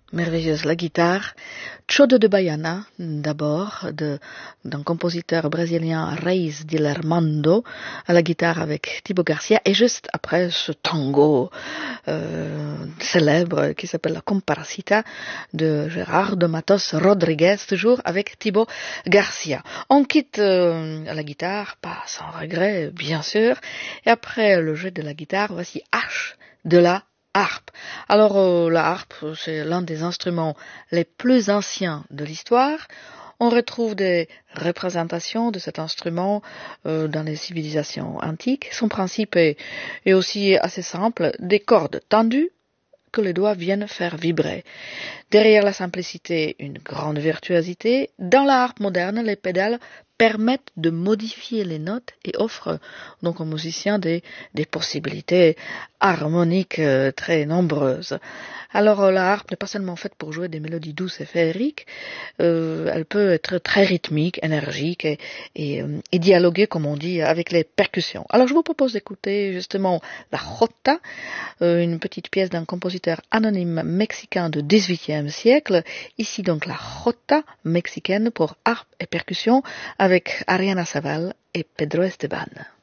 merveilleuse la guitare. Chodo de Baiana, d'abord, d'un compositeur brésilien Reis de Lermando, à la guitare avec Thibaut Garcia, et juste après ce tango célèbre qui s'appelle la Comparacita de Gerardo Matos Rodriguez, toujours avec Thibaut Garcia. On quitte la guitare, pas sans regret, bien sûr, et après le jeu de la guitare, voici H de la harpe. Alors la harpe, c'est l'un des instruments les plus anciens de l'histoire. On retrouve des représentations de cet instrument dans les civilisations antiques. Son principe est aussi assez simple, des cordes tendues que les doigts viennent faire vibrer. Derrière la simplicité, une grande virtuosité. Dans la harpe moderne, les pédales permettent de modifier les notes et offrent donc aux musiciens des possibilités harmoniques très nombreuses. Alors la harpe n'est pas seulement faite pour jouer des mélodies douces et féeriques, elle peut être très rythmique, énergique et dialoguer, comme on dit, avec les percussions. Alors je vous propose d'écouter justement la jota, une petite pièce d'un compositeur anonyme mexicain du XVIIIe siècle. Ici donc la jota mexicaine pour harpe et percussion avec Ariana Saval et Pedro Esteban.